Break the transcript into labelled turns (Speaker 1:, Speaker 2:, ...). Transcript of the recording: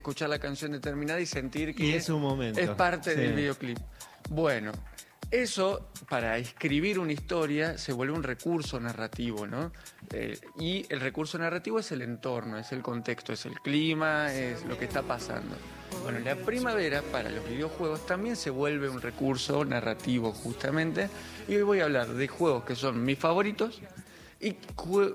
Speaker 1: escuchar la canción determinada y sentir que
Speaker 2: Y es un momento.
Speaker 1: es parte
Speaker 2: Sí.
Speaker 1: del videoclip. Bueno, eso para escribir una historia se vuelve un recurso narrativo, ¿no? Y el recurso narrativo es el entorno, es el contexto, es el clima, es lo que está pasando. Bueno, la primavera para los videojuegos también se vuelve un recurso narrativo justamente. Y hoy voy a hablar de juegos que son mis favoritos y